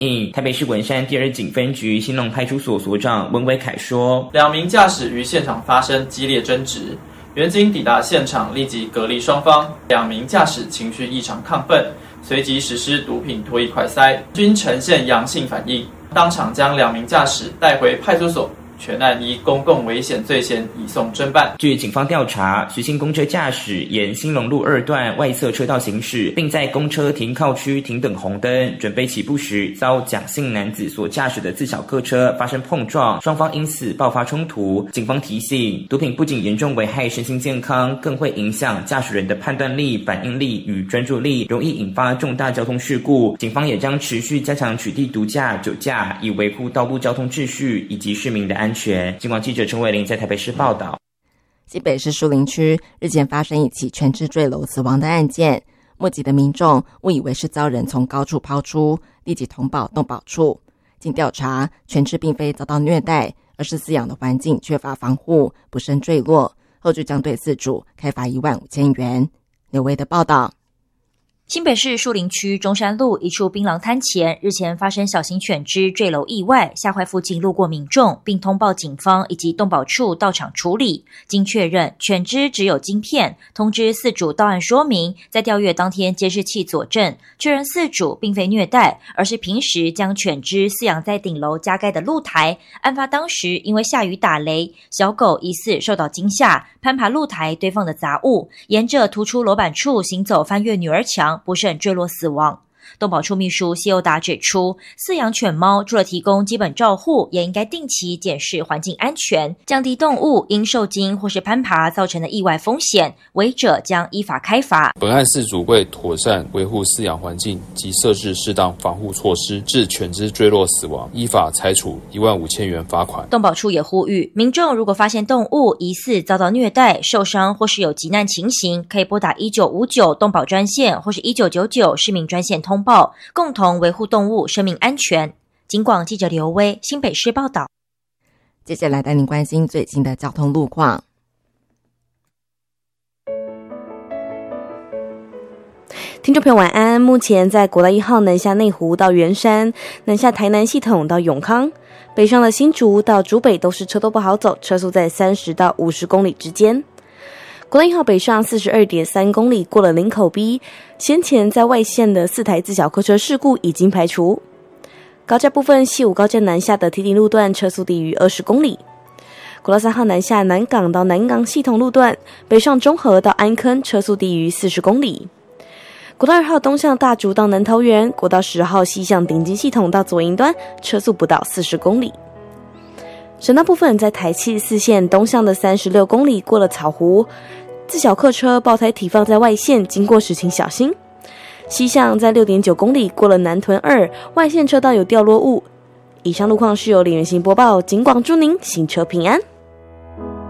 台北市文山第2警分局兴隆派出所所长温伟凯说 ，2名驾驶于现场发生激烈争执，员警抵达现场立即隔离双方，2名驾驶情绪异常亢奋，随即实施毒品脱衣快筛，均呈现阳性反应，当场将2名驾驶带回派出所。全案依公共危险罪嫌移送侦办。 据警方调查，徐姓公车驾驶沿兴隆路2段外侧车道行驶，并在公车停靠区停等红灯，准备起步时，遭蒋姓男子所驾驶的自小客车发生碰撞，双方因此爆发冲突。警方提醒，毒品不仅严重危害身心健康，更会影响驾驶人的判断力、反应力与专注力，容易引发重大交通事故。警方也将持续加强取缔毒驾、酒驾，以维护道路交通秩序以及市民的安全。警广记者陈伟玲在台北市报道。 新北市树林区日前发生一起全肢坠楼死亡的案件，目击的民众误以为是遭人从高处抛出，立即通报动保处。经调查，全肢并非遭到虐待，而是饲养的环境缺乏防护，不慎坠落。后续将对饲主开罚15000元。刘维的报道。 新北市树林区中山路一处槟榔摊前，日前发生小型犬只坠楼意外，吓坏附近路过民众，并通报警方以及动保处到场处理。经确认，犬只只有晶片，通知饲主到案说明，在调阅当天监视器佐证，确认饲主并非虐待，而是平时将犬只饲养在顶楼加盖的露台。案发当时，因为下雨打雷，小狗疑似受到惊吓，攀爬露台堆放的杂物，沿着突出楼板处行走，翻越女儿墙，不慎坠落死亡。动保处秘书谢佑达指出，饲养犬猫除了提供基本照护，也应该定期检视环境安全，降低动物因受惊或是攀爬造成的意外风险，违者将依法开罚。 本案饲主为妥善维护饲养环境及设置适当防护措施，致犬只坠落死亡，依法裁处15000元罚款。 动保处也呼吁民众，如果发现动物疑似遭到虐待、受伤或是有急难情形，可以拨打1959动保专线或是1999市民专线通报，共同维护动物生命安全。警广记者刘威，新北市报道。 接下来带您关心最新的交通路况。 听众朋友晚安，目前在国道1号南下内湖到圆山，南下台南系统到永康，北上的新竹到竹北都是车都不好走，车速在30到50公里之间。国道1号北上 42.3 公里过了林口 B， 先前在外线的4台自小客车事故已经排除。高架部分，西武高架南下的堤顶路段车速低于20公里。国道3号南下南港到南港系统路段，北上中和到安坑车速低于40公里。国道2号东向大竹到南桃园，国道10号西向顶金系统到左营端车速不到40公里。省道部分，在台七4线东向的36公里过了草湖，自小客车爆胎体放在外线，经过时请小心。西向在 6.9 公里过了南屯2，外线车道有掉落物。以上路况是由林元兴播报，警广祝您行车平安。